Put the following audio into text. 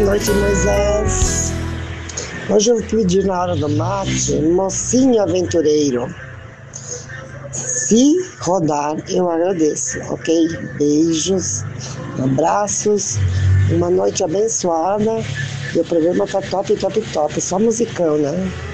noite, Moisés. Hoje eu pedi na hora do mate, mocinho aventureiro. Se rodar, eu agradeço, ok? Beijos, abraços, uma noite abençoada. E o programa tá top, top, top. Só musicão, né?